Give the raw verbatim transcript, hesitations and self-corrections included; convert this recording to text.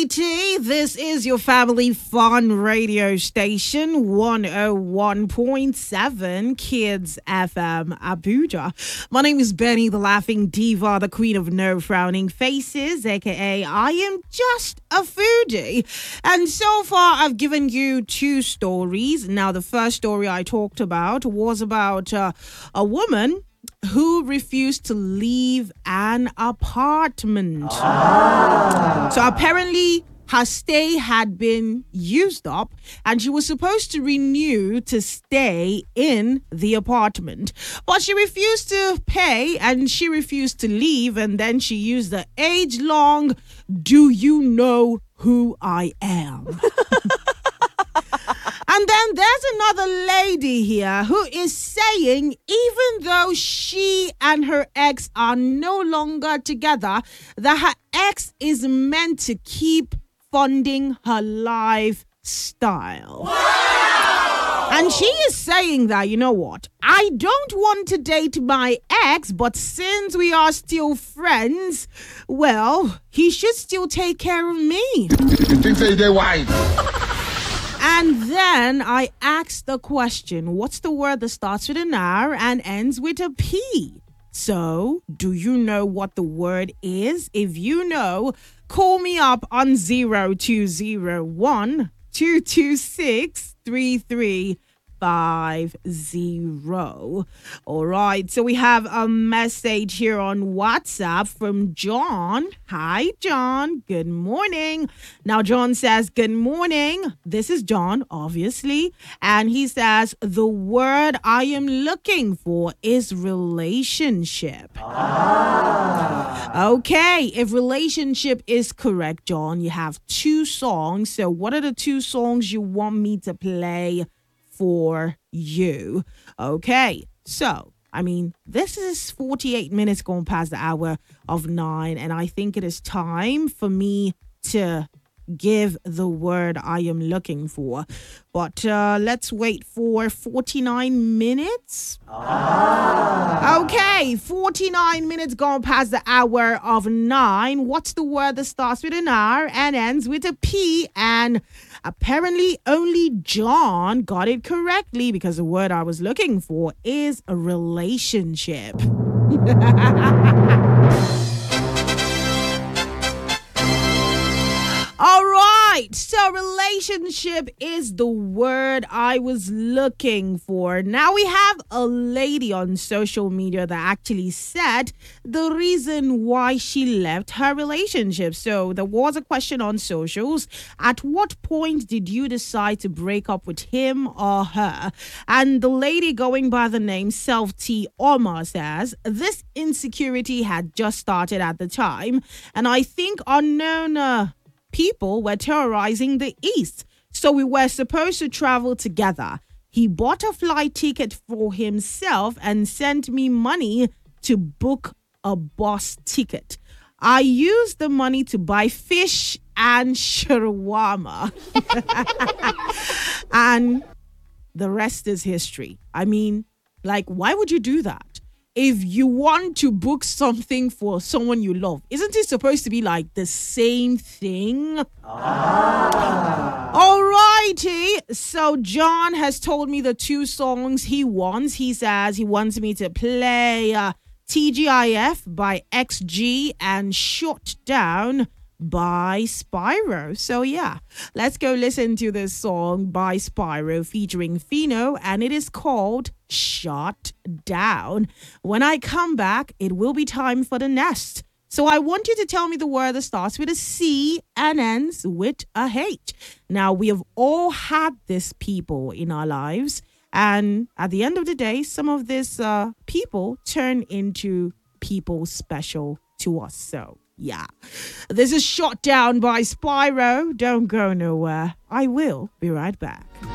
righty, this is your family fun radio station, one oh one point seven Kids F M Abuja. My name is Benny, the laughing diva, the queen of no frowning faces, aka I am just a foodie. And so far, I've given you two stories. Now, the first story I talked about was about uh, a woman who refused to leave an apartment. Ah. So apparently her stay had been used up and she was supposed to renew to stay in the apartment. But she refused to pay and she refused to leave, and then she used the age-long, "Do you know who I am?" And then there's another lady here who is saying even though she and her ex are no longer together, that her ex is meant to keep funding her lifestyle. Wow! And she is saying that, you know what, I don't want to date my ex, but since we are still friends, well, he should still take care of me. You think so they wise? And then I asked the question, what's the word that starts with an R and ends with a P? So, do you know what the word is? If you know, call me up on zero two zero one, two two six, three three five zero. All right, so we have a message here on WhatsApp from John. Hi, John. Good morning. Now, John says, good morning. This is John, obviously. And he says, the word I am looking for is relationship. Ah. Okay, if relationship is correct, John, you have two songs. So what are the two songs you want me to play for you? Okay, so I mean, this is forty-eight minutes going past the hour of nine, and I think it is time for me to give the word I am looking for. But uh, let's wait for forty-nine minutes. Ah. Okay, forty-nine minutes gone past the hour of nine. What's the word that starts with an R and ends with a P? And apparently only John got it correctly, because the word I was looking for is a relationship. All right, so relationship is the word I was looking for. Now we have a lady on social media that actually said the reason why she left her relationship. So there was a question on socials. At what point did you decide to break up with him or her? And the lady going by the name Self T Omar says, this insecurity had just started at the time, and I think unknown uh, people were terrorizing the East. So we were supposed to travel together. He bought a flight ticket for himself and sent me money to book a bus ticket. I used the money to buy fish and shawarma. And the rest is history. I mean, like, why would you do that? If you want to book something for someone you love, isn't it supposed to be like the same thing? Ah. Alrighty. So John has told me the two songs he wants. He says he wants me to play uh, T G I F by X G and Shut Down by Spyro. So yeah, let's go listen to this song by Spyro featuring Fino, and it is called Shut Down. When I come back, it will be time for the nest. So I want you to tell me the word that starts with a C and ends with a H. Now, we have all had these people in our lives, and at the end of the day, some of these uh, people turn into people special to us. So yeah, this is Shut Down by Spyro. Don't go nowhere. I will be right back.